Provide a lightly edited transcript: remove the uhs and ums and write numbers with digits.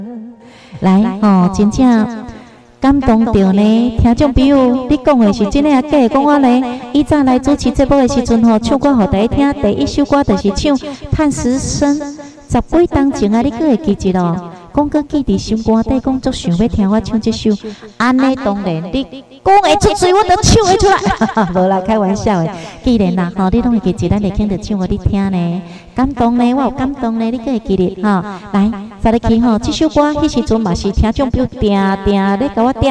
来真正感动到呢，听众朋友，你讲的是真的啊假的？讲我呢，以前来主持节目的时阵唱歌给大家听，第一首歌就是唱《叹息声》，10几当前啊，你佫会记着咯？讲佫记伫心肝底，讲足想要听我唱这首，安尼当然你讲会出水，我都唱会出来，无啦，开玩笑的。既然啦，你拢会记住，咱会听着唱互你听呢，感动呢，我有感动呢，你佫会记得来，再来去这首歌，迄时阵嘛是听众朋友定咧甲我点。